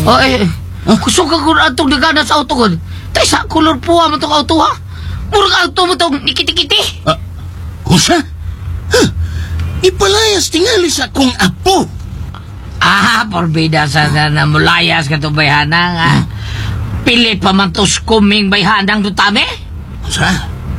Oh, kusog ka kung atong nagana sa auto ko. Tay sa kulor po mo itong auto ha. Murag auto mo itong nikiti-kiti. Usa? Ipalayas tingali sa kong apo. Porbida sa na mulayas ka itong bayhanang ha. Pilit pa man tos kuming bayhanang dutami. Sa?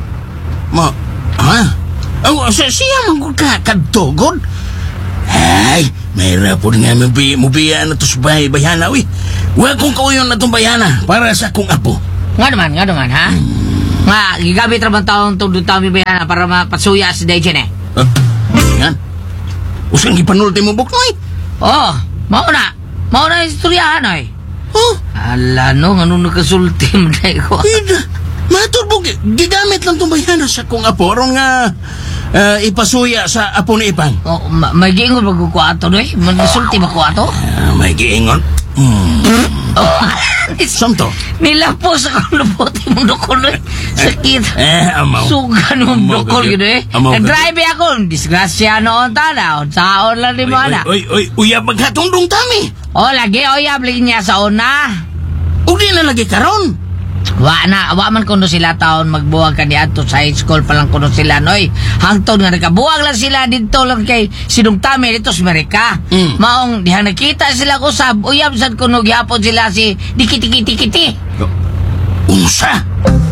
Siya magkakadtogod? Ay, mayra po nga mubiya na tos bayhana, uy. Huwag kong kauyon na itong bayhana para sa kong apo. Nga naman, ha? Nga, gigamit naman taong itong dutami bayhana para mapasuya si Dayjen eh. Yan. Usang gipanulti mo buknoy? Mauna yung istoryahan oy. Ala no, anong nakasulti mo na ko? Maturbog, gigamit lang itong bayhana sa kong apo. Arong nga ipasuya sa apo ni Ipang. May giingon magkukwato no eh? Masulti magkukwato? May giingon? Samto? Nilapos akong luputi mong dukol no eh. Sakit. Amaw. Sugan mong dukol yun eh. Nag-drive ako. Disgrasya noon tanaw. Saon lang di mo na. Uyab maghatong tami. Lagi uyab lagi niya sa una. Uli na lagi karon. Wa man kuno sila taon magbuwag kaniadto sa high school pa lang kuno sila noy. Hangtod nga nakabuwag lang sila dito lang kay Sinungtami dito sa Amerika. Maong diha nakita sila ko sa uyab sad kuno gyapon sila si dikiti-kiti. Unsa?